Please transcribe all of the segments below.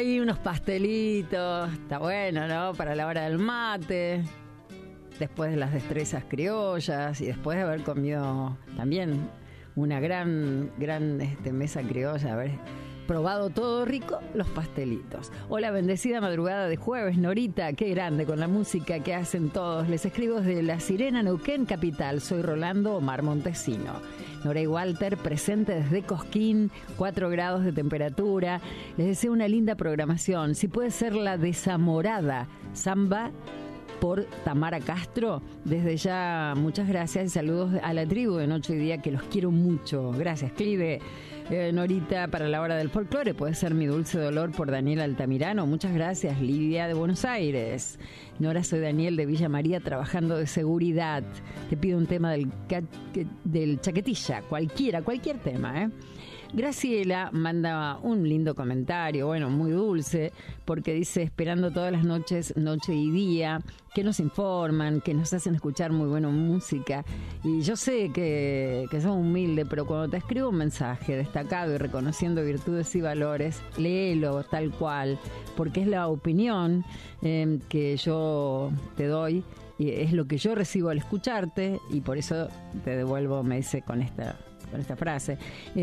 Y unos pastelitos, está bueno, ¿no? Para la hora del mate, después de las destrezas criollas y después de haber comido también una gran mesa criolla, haber probado todo rico, los pastelitos. Hola, bendecida madrugada de jueves, Norita, qué grande con la música que hacen todos. Les escribo desde La Sirena, Neuquén, capital. Soy Rolando Omar Montesino. Nora y Walter, presente desde Cosquín, 4 grados de temperatura. Les deseo una linda programación. Si puede ser la desamorada samba por Tamara Castro, desde ya muchas gracias y saludos a la tribu de Noche y Día, que los quiero mucho. Gracias, Clive. Norita, para la hora del folclore, puede ser Mi Dulce Dolor por Daniel Altamirano. Muchas gracias, Lidia de Buenos Aires. Nora, soy Daniel de Villa María, trabajando de seguridad. Te pido un tema del Chaquetilla, cualquier tema, ¿eh? Graciela manda un lindo comentario, bueno, muy dulce, porque dice, esperando todas las noches, noche y día, que nos informan, que nos hacen escuchar muy buena música. Y yo sé que son humildes, pero cuando te escribo un mensaje destacado y reconociendo virtudes y valores, léelo tal cual, porque es la opinión que yo te doy, y es lo que yo recibo al escucharte, y por eso te devuelvo, me dice con esta frase.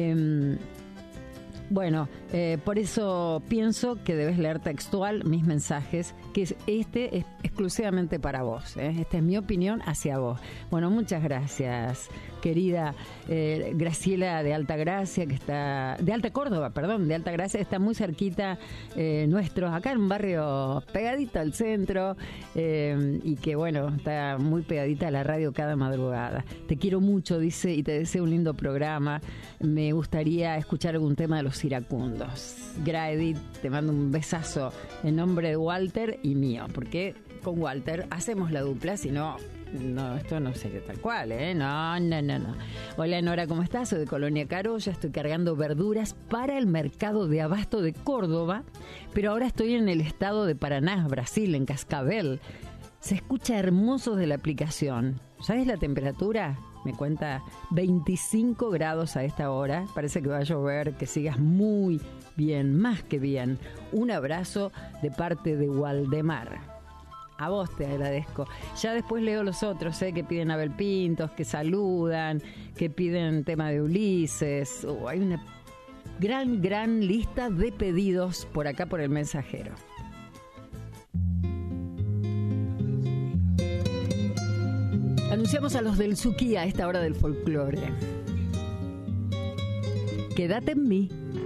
Por eso pienso que debes leer textual mis mensajes, que es exclusivamente para vos, ¿eh? Esta es mi opinión hacia vos. Bueno, muchas gracias, querida Graciela de Altagracia, que está de Alta Córdoba, de Altagracia, está muy cerquita nuestro, acá en un barrio pegadito al centro, y que bueno, está muy pegadita a la radio cada madrugada. Te quiero mucho, dice, y te deseo un lindo programa. Me gustaría escuchar algún tema de los iracundos. Edith, te mando un besazo en nombre de Walter y mío, porque con Walter hacemos la dupla, si no, esto no sería tal cual, ¿eh? No. Hola, Nora, ¿cómo estás? Soy de Colonia Carolla, estoy cargando verduras para el mercado de abasto de Córdoba, pero ahora estoy en el estado de Paraná, Brasil, en Cascavel. Se escucha hermoso de la aplicación. ¿Sabes la temperatura? Me cuenta 25 grados a esta hora. Parece que va a llover, que sigas muy bien, más que bien. Un abrazo de parte de Waldemar. A vos te agradezco. Ya después leo los otros, que piden Abel Pintos, que saludan, que piden tema de Ulises. Hay una gran lista de pedidos por acá por el mensajero. Anunciamos a los del Suquía a esta hora del folclore. Quédate en mí.